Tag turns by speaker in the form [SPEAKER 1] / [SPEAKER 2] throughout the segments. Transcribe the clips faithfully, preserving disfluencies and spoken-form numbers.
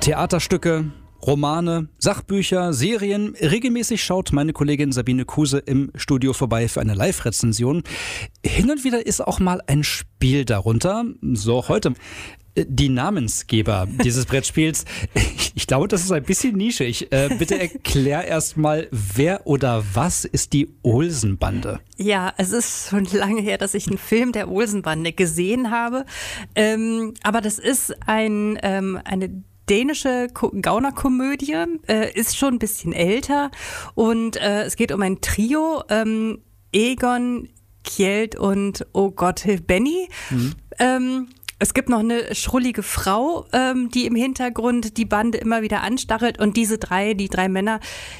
[SPEAKER 1] Theaterstücke, Romane, Sachbücher, Serien. Regelmäßig schaut meine Kollegin Sabine Kuse im Studio vorbei für eine Live-Rezension. Hin und wieder ist auch mal ein Spiel darunter. So auch heute. Die Namensgeber dieses Brettspiels, ich glaube, das ist ein bisschen nischig. Äh, bitte erklär erst mal, wer oder was ist die Olsenbande?
[SPEAKER 2] Ja, es ist schon lange her, dass ich einen Film der Olsenbande gesehen habe. Ähm, aber das ist ein, ähm, eine dänische Ko- Gaunerkomödie, äh, ist schon ein bisschen älter. Und äh, es geht um ein Trio, ähm, Egon, Kjeld und, oh Gott, Benny. Mhm. Ähm, Es gibt noch eine schrullige Frau, ähm, die im Hintergrund die Bande immer wieder anstachelt. Und diese drei, die drei Männer,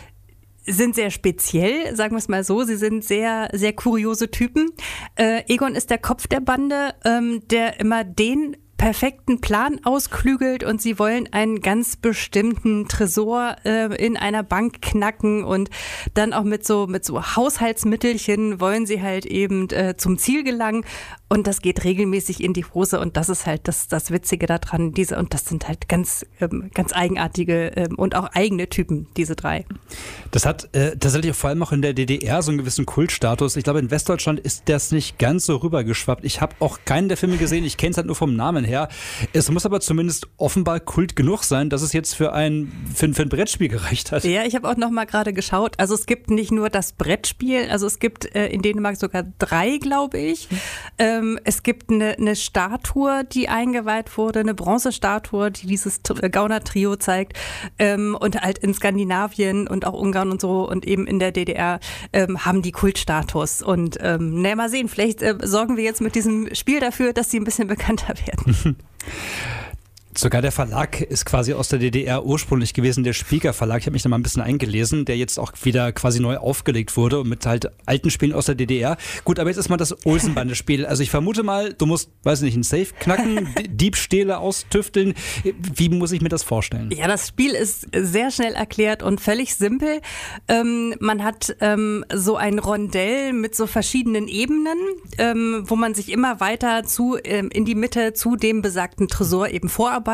[SPEAKER 2] sind sehr speziell, sagen wir es mal so. Sie sind sehr, sehr kuriose Typen. Äh, Egon ist der Kopf der Bande, ähm, der immer den perfekten Plan ausklügelt, und sie wollen einen ganz bestimmten Tresor äh, in einer Bank knacken, und dann auch mit so mit so Haushaltsmittelchen wollen sie halt eben äh, zum Ziel gelangen, und das geht regelmäßig in die Hose, und das ist halt das, das Witzige daran. Diese, und das sind halt ganz, ähm, ganz eigenartige ähm, und auch eigene Typen, diese drei.
[SPEAKER 1] Das hat äh, tatsächlich vor allem auch in der D D R so einen gewissen Kultstatus. Ich glaube, in Westdeutschland ist das nicht ganz so rübergeschwappt. Ich habe auch keinen der Filme gesehen, ich kenne es halt nur vom Namen her. Es muss aber zumindest offenbar Kult genug sein, dass es jetzt für ein, für, für ein Brettspiel gereicht hat.
[SPEAKER 2] Ja, ich habe auch noch mal gerade geschaut. Also es gibt nicht nur das Brettspiel, also es gibt äh, in Dänemark sogar drei, glaube ich. Hm. Ähm, es gibt eine, eine Statue, die eingeweiht wurde, eine Bronzestatue, die dieses Gauner-Trio zeigt. Ähm, und halt in Skandinavien und auch Ungarn und so und eben in der D D R ähm, haben die Kultstatus. Und ähm, na, mal sehen, vielleicht äh, sorgen wir jetzt mit diesem Spiel dafür, dass sie ein bisschen bekannter werden.
[SPEAKER 1] Sogar der Verlag ist quasi aus der D D R ursprünglich gewesen, der Spiegel Verlag. Ich habe mich da mal ein bisschen eingelesen, der jetzt auch wieder quasi neu aufgelegt wurde und mit halt alten Spielen aus der D D R. Gut, aber jetzt ist mal das Olsenbande-Spiel. Also ich vermute mal, du musst, weiß nicht, einen Safe knacken, Diebstähle austüfteln. Wie muss ich mir das vorstellen?
[SPEAKER 2] Ja, das Spiel ist sehr schnell erklärt und völlig simpel. Ähm, man hat ähm, so ein Rondell mit so verschiedenen Ebenen, ähm, wo man sich immer weiter zu ähm, in die Mitte zu dem besagten Tresor eben vorarbeitet.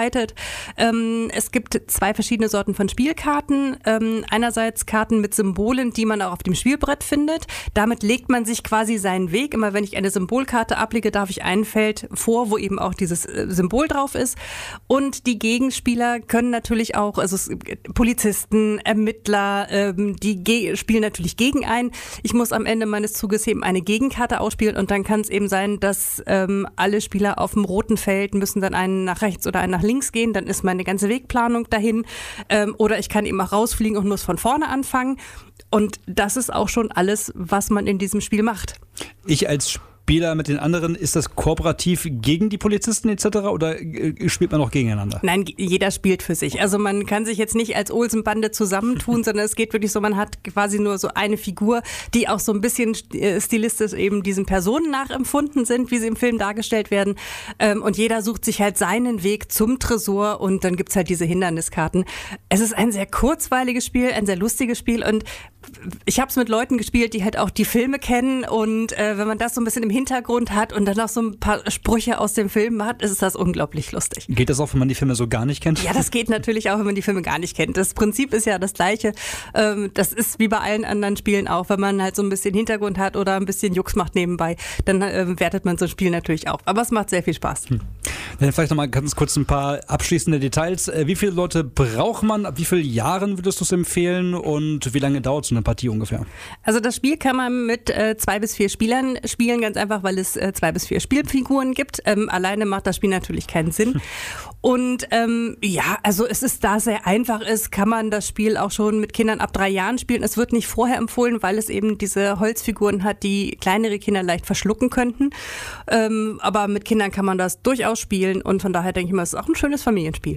[SPEAKER 2] Ähm, es gibt zwei verschiedene Sorten von Spielkarten. Ähm, einerseits Karten mit Symbolen, die man auch auf dem Spielbrett findet. Damit legt man sich quasi seinen Weg. Immer wenn ich eine Symbolkarte ablege, darf ich ein Feld vor, wo eben auch dieses äh, Symbol drauf ist. Und die Gegenspieler können natürlich auch, also es, Polizisten, Ermittler, ähm, die ge- spielen natürlich gegen ein. Ich muss am Ende meines Zuges eben eine Gegenkarte ausspielen, und dann kann es eben sein, dass ähm, alle Spieler auf dem roten Feld müssen dann einen nach rechts oder einen nach links gehen, dann ist meine ganze Wegplanung dahin. Ähm, oder ich kann eben auch rausfliegen und muss von vorne anfangen. Und das ist auch schon alles, was man in diesem Spiel macht.
[SPEAKER 1] Ich als Spieler mit den anderen, ist das kooperativ gegen die Polizisten et cetera oder spielt man auch gegeneinander?
[SPEAKER 2] Nein, jeder spielt für sich. Also man kann sich jetzt nicht als Olsenbande zusammentun, sondern es geht wirklich so, man hat quasi nur so eine Figur, die auch so ein bisschen stilistisch eben diesen Personen nachempfunden sind, wie sie im Film dargestellt werden. Und jeder sucht sich halt seinen Weg zum Tresor, und dann gibt's halt diese Hinderniskarten. Es ist ein sehr kurzweiliges Spiel, ein sehr lustiges Spiel, und ich habe es mit Leuten gespielt, die halt auch die Filme kennen, und äh, wenn man das so ein bisschen im Hintergrund hat und dann noch so ein paar Sprüche aus dem Film hat, ist das unglaublich lustig.
[SPEAKER 1] Geht das auch, wenn man die Filme so gar nicht kennt?
[SPEAKER 2] Ja, das geht natürlich auch, wenn man die Filme gar nicht kennt. Das Prinzip ist ja das gleiche. Ähm, das ist wie bei allen anderen Spielen auch, wenn man halt so ein bisschen Hintergrund hat oder ein bisschen Jux macht nebenbei, dann äh, wertet man so ein Spiel natürlich auf. Aber es macht sehr viel Spaß. Hm.
[SPEAKER 1] Dann vielleicht nochmal ganz kurz ein paar abschließende Details. Wie viele Leute braucht man? Ab wie vielen Jahren würdest du es empfehlen? Und wie lange dauert so eine Partie ungefähr?
[SPEAKER 2] Also das Spiel kann man mit äh, zwei bis vier Spielern spielen, ganz einfach, weil es äh, zwei bis vier Spielfiguren gibt. Ähm, alleine macht das Spiel natürlich keinen Sinn. Hm. Und ähm, ja, also es ist, da sehr einfach ist, kann man das Spiel auch schon mit Kindern ab drei Jahren spielen. Es wird nicht vorher empfohlen, weil es eben diese Holzfiguren hat, die kleinere Kinder leicht verschlucken könnten. Ähm, aber mit Kindern kann man das durchaus spielen, und von daher denke ich mal, es ist auch ein schönes Familienspiel.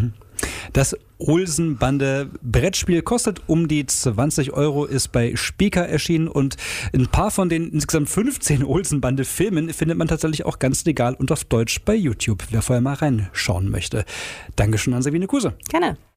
[SPEAKER 1] Das Olsenbande Brettspiel kostet um die zwanzig Euro, ist bei Spiegel erschienen, und ein paar von den insgesamt fünfzehn Olsenbande Filmen findet man tatsächlich auch ganz legal und auf Deutsch bei YouTube, wer vorher mal reinschauen möchte. Dankeschön an Sabine Kuse.
[SPEAKER 2] Gerne.